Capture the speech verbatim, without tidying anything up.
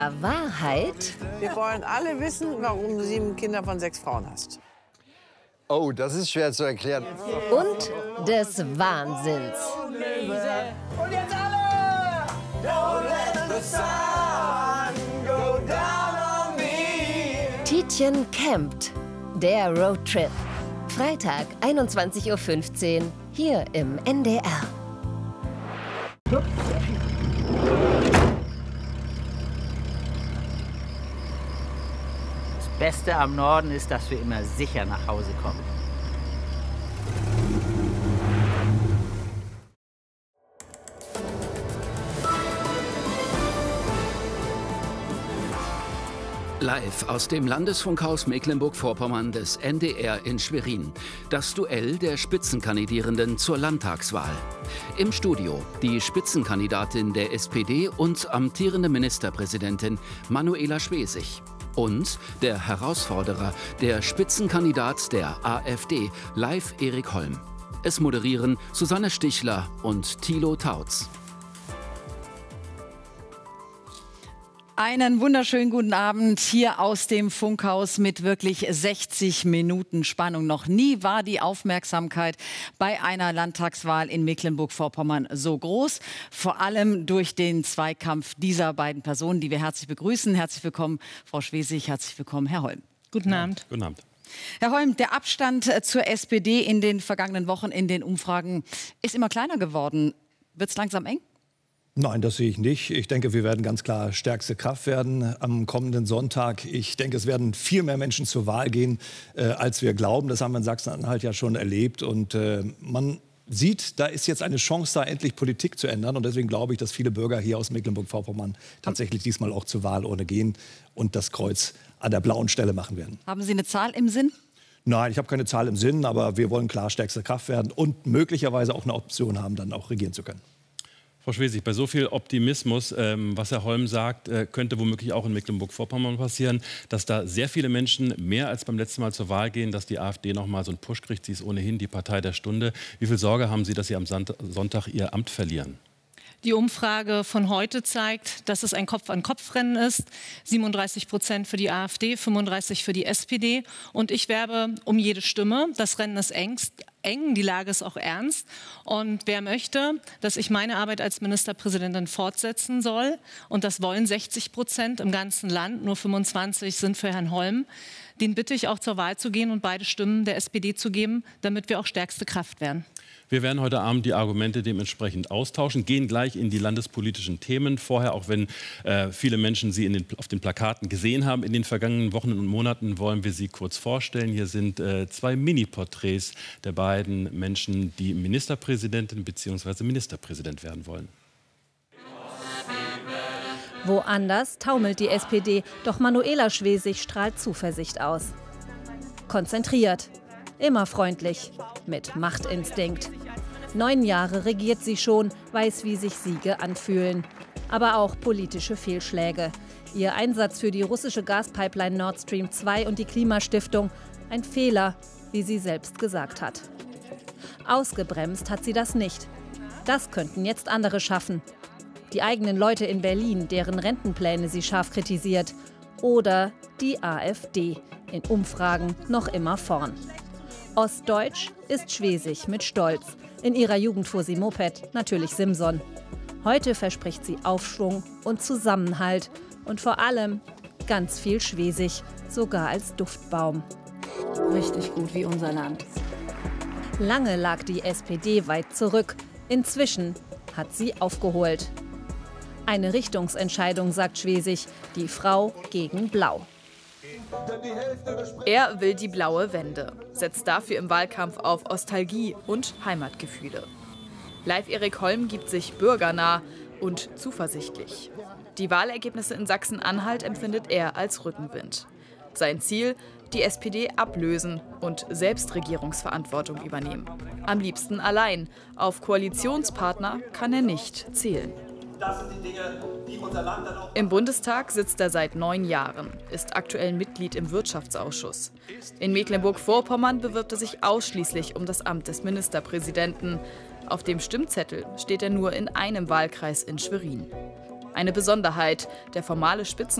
Wahrheit? Wir wollen alle wissen, warum du sieben Kinder von sechs Frauen hast. Oh, das ist schwer zu erklären. Und des Wahnsinns. Und jetzt alle! Don't let the sun go down on me. Tietjen campt. Der Roadtrip. Freitag, einundzwanzig Uhr fünfzehn, hier im N D R. Das Beste am Norden ist, dass wir immer sicher nach Hause kommen. Live aus dem Landesfunkhaus Mecklenburg-Vorpommern des N D R in Schwerin. Das Duell der Spitzenkandidierenden zur Landtagswahl. Im Studio die Spitzenkandidatin der S P D und amtierende Ministerpräsidentin Manuela Schwesig. Und der Herausforderer, der Spitzenkandidat der AfD, Leif Erik Holm. Es moderieren Susanne Stichler und Thilo Tautz. Einen wunderschönen guten Abend hier aus dem Funkhaus mit wirklich sechzig Minuten Spannung. Noch nie war die Aufmerksamkeit bei einer Landtagswahl in Mecklenburg-Vorpommern so groß. Vor allem durch den Zweikampf dieser beiden Personen, die wir herzlich begrüßen. Herzlich willkommen, Frau Schwesig, herzlich willkommen, Herr Holm. Guten Abend. Guten Abend. Herr Holm, der Abstand zur S P D in den vergangenen Wochen in den Umfragen ist immer kleiner geworden. Wird es langsam eng? Nein, das sehe ich nicht. Ich denke, wir werden ganz klar stärkste Kraft werden am kommenden Sonntag. Ich denke, es werden viel mehr Menschen zur Wahl gehen, äh, als wir glauben. Das haben wir in Sachsen-Anhalt ja schon erlebt. Und äh, man sieht, da ist jetzt eine Chance da, endlich Politik zu ändern. Und deswegen glaube ich, dass viele Bürger hier aus Mecklenburg-Vorpommern tatsächlich diesmal auch zur Wahlurne gehen und das Kreuz an der blauen Stelle machen werden. Haben Sie eine Zahl im Sinn? Nein, ich habe keine Zahl im Sinn, aber wir wollen klar stärkste Kraft werden und möglicherweise auch eine Option haben, dann auch regieren zu können. Frau Schwesig, bei so viel Optimismus, ähm, was Herr Holm sagt, äh, könnte womöglich auch in Mecklenburg-Vorpommern passieren, dass da sehr viele Menschen mehr als beim letzten Mal zur Wahl gehen, dass die AfD noch mal so einen Push kriegt. Sie ist ohnehin die Partei der Stunde. Wie viel Sorge haben Sie, dass Sie am Sonntag Ihr Amt verlieren? Die Umfrage von heute zeigt, dass es ein Kopf-an-Kopf-Rennen ist. siebenunddreißig Prozent für die AfD, fünfunddreißig für die S P D. Und ich werbe um jede Stimme. Das Rennen ist engst, eng, die Lage ist auch ernst. Und wer möchte, dass ich meine Arbeit als Ministerpräsidentin fortsetzen soll, und das wollen sechzig Prozent im ganzen Land, nur fünfundzwanzig sind für Herrn Holm, den bitte ich auch zur Wahl zu gehen und beide Stimmen der S P D zu geben, damit wir auch stärkste Kraft werden. Wir werden heute Abend die Argumente dementsprechend austauschen, gehen gleich in die landespolitischen Themen. Vorher, auch wenn äh, viele Menschen Sie in den, auf den Plakaten gesehen haben in den vergangenen Wochen und Monaten, wollen wir Sie kurz vorstellen. Hier sind äh, zwei Mini-Porträts der beiden Menschen, die Ministerpräsidentin bzw. Ministerpräsident werden wollen. Woanders taumelt die S P D, doch Manuela Schwesig strahlt Zuversicht aus. Konzentriert, immer freundlich, mit Machtinstinkt. Neun Jahre regiert sie schon, weiß, wie sich Siege anfühlen. Aber auch politische Fehlschläge. Ihr Einsatz für die russische Gaspipeline Nord Stream zwei und die Klimastiftung, ein Fehler, wie sie selbst gesagt hat. Ausgebremst hat sie das nicht. Das könnten jetzt andere schaffen. Die eigenen Leute in Berlin, deren Rentenpläne sie scharf kritisiert. Oder die AfD, in Umfragen noch immer vorn. Ostdeutsch ist Schwesig mit Stolz. In ihrer Jugend fuhr sie Moped, natürlich Simson. Heute verspricht sie Aufschwung und Zusammenhalt. Und vor allem ganz viel Schwesig, sogar als Duftbaum. Richtig gut wie unser Land. Lange lag die S P D weit zurück. Inzwischen hat sie aufgeholt. Eine Richtungsentscheidung, sagt Schwesig, die Frau gegen Blau. Er will die blaue Wende, setzt dafür im Wahlkampf auf Nostalgie und Heimatgefühle. Leif Erik Holm gibt sich bürgernah und zuversichtlich. Die Wahlergebnisse in Sachsen-Anhalt empfindet er als Rückenwind. Sein Ziel, die S P D ablösen und selbst Regierungsverantwortung übernehmen. Am liebsten allein. Auf Koalitionspartner kann er nicht zählen. Das sind die Dinge, die unser Land dann auch Im Bundestag sitzt er seit neun Jahren, ist aktuell Mitglied im Wirtschaftsausschuss. In Mecklenburg-Vorpommern bewirbt er sich ausschließlich um das Amt des Ministerpräsidenten. Auf dem Stimmzettel steht er nur in einem Wahlkreis in Schwerin. Eine Besonderheit. Der formale Spitzenkandidat